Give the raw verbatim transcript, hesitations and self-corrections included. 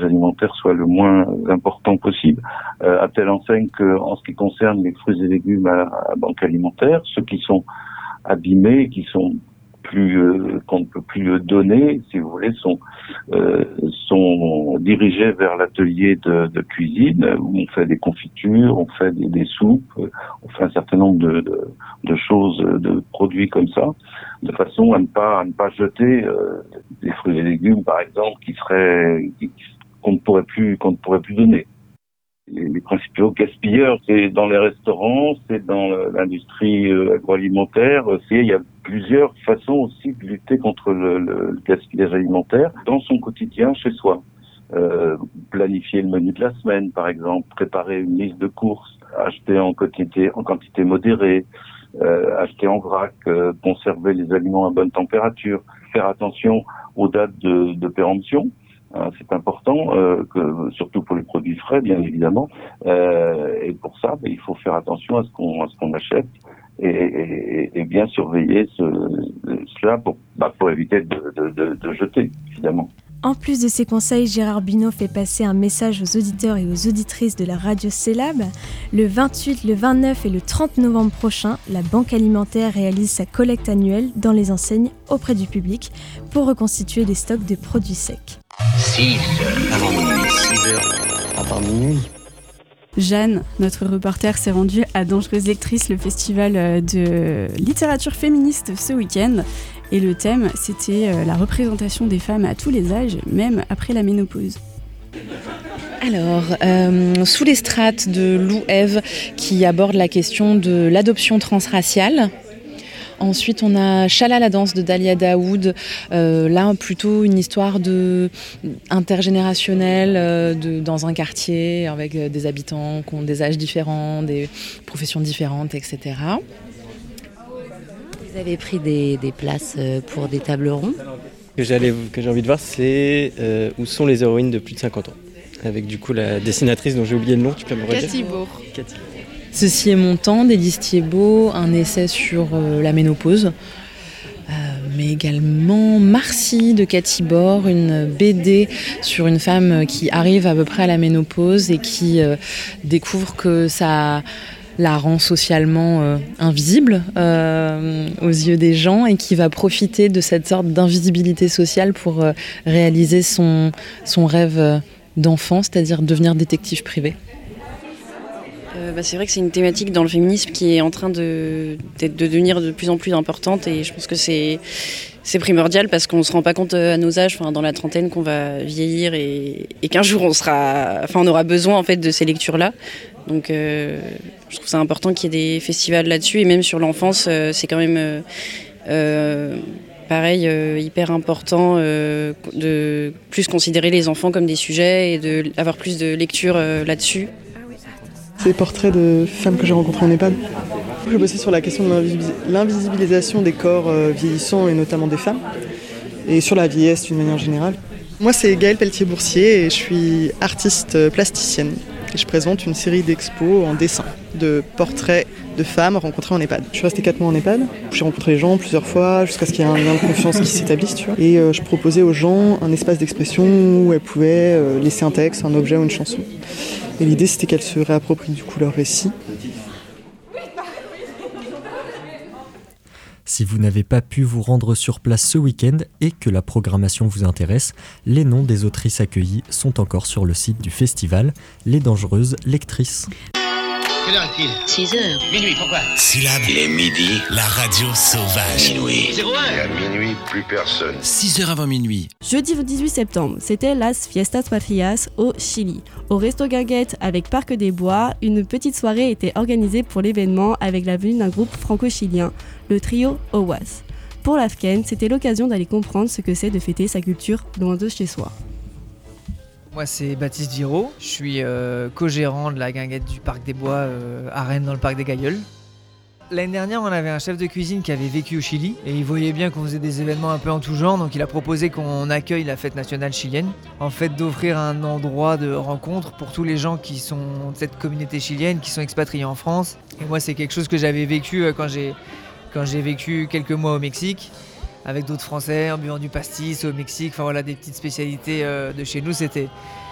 gaspillage alimentaire soit le moins important possible, euh, à telle enseigne que, en ce qui concerne les fruits et légumes à, à banque alimentaire, ceux qui sont abîmés, qui sont plus euh, qu'on ne peut plus donner, si vous voulez, sont euh, sont dirigés vers l'atelier de, de cuisine où on fait des confitures, on fait des, des soupes, on fait un certain nombre de, de, de choses, de produits comme ça, de façon à ne pas à ne pas jeter euh, des fruits et légumes, par exemple, qui seraient qui, qu'on ne pourrait plus qu'on ne pourrait plus donner. Les, les principaux gaspilleurs, c'est dans les restaurants, c'est dans l'industrie agroalimentaire, c'est, il y a plusieurs façons aussi de lutter contre le, le gaspillage alimentaire dans son quotidien chez soi. Euh, planifier le menu de la semaine, par exemple, préparer une liste de courses, acheter en quantité, en quantité modérée, euh, acheter en vrac, euh, conserver les aliments à bonne température, faire attention aux dates de, de péremption. Hein, c'est important, euh, que, surtout pour les produits frais, bien évidemment. Euh, et pour ça, ben, il faut faire attention à ce qu'on, à ce qu'on achète et, et, et bien surveiller ce, cela pour, bah, pour éviter de, de, de, de jeter, évidemment. En plus de ces conseils, Gérard Binot fait passer un message aux auditeurs et aux auditrices de la radio C-Lab. Le vingt-huit, le vingt-neuf et le trente novembre prochain, la Banque alimentaire réalise sa collecte annuelle dans les enseignes auprès du public pour reconstituer les stocks de produits secs. six heures avant minuit, six heures avant minuit. Jeanne, notre reporter, s'est rendue à Dangereuse Lectrice, le festival de littérature féministe ce week-end. Et le thème, c'était la représentation des femmes à tous les âges, même après la ménopause. Alors, euh, sous les strates de Lou Ève, qui aborde la question de l'adoption transraciale. Ensuite, on a Chala la danse de Dalia Daoud, euh, là plutôt une histoire de, intergénérationnelle euh, de, dans un quartier avec des habitants qui ont des âges différents, des professions différentes, et cetera. Vous avez pris des, des places pour des tables rondes. Ce que, j'allais, que j'ai envie de voir, c'est euh, où sont les héroïnes de plus de cinquante ans. Avec du coup la dessinatrice dont j'ai oublié le nom, tu peux me redire ? Cathy Bourg. Cathy. Ceci est mon temps d'Élise Thiebaud, un essai sur euh, la ménopause. Euh, mais également Marcy de Cathy Bourg, une B D sur une femme qui arrive à peu près à la ménopause et qui euh, découvre que ça la rend socialement euh, invisible euh, aux yeux des gens et qui va profiter de cette sorte d'invisibilité sociale pour euh, réaliser son, son rêve d'enfant, c'est-à-dire devenir détective privé. Euh, bah c'est vrai que c'est une thématique dans le féminisme qui est en train de, de, de devenir de plus en plus importante et je pense que c'est, c'est primordial parce qu'on ne se rend pas compte à nos âges, dans la trentaine, qu'on va vieillir et, et qu'un jour on, sera, enfin, on aura besoin en fait, de ces lectures-là. Donc euh, je trouve ça important qu'il y ait des festivals là-dessus et même sur l'enfance, euh, c'est quand même euh, euh, pareil, euh, hyper important euh, de plus considérer les enfants comme des sujets et d'avoir plus de lecture euh, là-dessus. C'est des portraits de femmes que j'ai rencontrées en EHPAD. Je bossais sur la question de l'invisibilisation des corps vieillissants et notamment des femmes, et sur la vieillesse d'une manière générale. Moi, c'est Gaëlle Pelletier-Boursier et je suis artiste plasticienne. Et je présente une série d'expos en dessin, de portraits de femmes rencontrées en EHPAD. Je suis restée quatre mois en EHPAD, j'ai rencontré les gens plusieurs fois jusqu'à ce qu'il y ait un lien de confiance qui s'établisse. Tu vois. Et euh, je proposais aux gens un espace d'expression où elles pouvaient euh, laisser un texte, un objet ou une chanson. Et l'idée, c'était qu'elles se réapproprient du coup leur récit. Si vous n'avez pas pu vous rendre sur place ce week-end et que la programmation vous intéresse, les noms des autrices accueillies sont encore sur le site du festival, Les Dangereuses Lectrices. Quelle heure est-il ? six heures. Minuit, pourquoi ? Syllabe. Il est midi. La radio sauvage. Minuit. zéro un. Et à minuit, plus personne. six heures avant minuit. Jeudi dix-huit septembre, c'était Las Fiestas Patrias au Chili. Au Resto Guinguette avec Parc des Bois, une petite soirée était organisée pour l'événement avec la venue d'un groupe franco-chilien, le trio Owas. Pour l'Afken, c'était l'occasion d'aller comprendre ce que c'est de fêter sa culture loin de chez soi. Moi, c'est Baptiste Giraud. Je suis euh, co-gérant de la guinguette du Parc des Bois euh, à Rennes, dans le Parc des Gailleuls. L'année dernière, on avait un chef de cuisine qui avait vécu au Chili et il voyait bien qu'on faisait des événements un peu en tout genre, donc il a proposé qu'on accueille la fête nationale chilienne. En fait, d'offrir un endroit de rencontre pour tous les gens qui sont de cette communauté chilienne, qui sont expatriés en France. Et moi, c'est quelque chose que j'avais vécu quand j'ai, quand j'ai vécu quelques mois au Mexique, avec d'autres Français, en buvant du pastis au Mexique, enfin voilà, des petites spécialités euh, de chez nous. C'était,